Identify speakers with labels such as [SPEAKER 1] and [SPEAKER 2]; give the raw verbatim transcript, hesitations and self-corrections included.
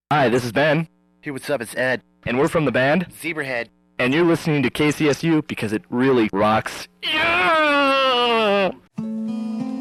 [SPEAKER 1] Hi, this is Ben,
[SPEAKER 2] Hey, what's up? It's Ed.
[SPEAKER 1] and we're from the band,
[SPEAKER 2] Zebrahead.
[SPEAKER 1] and you're listening to K C S U because it really rocks. Yeah!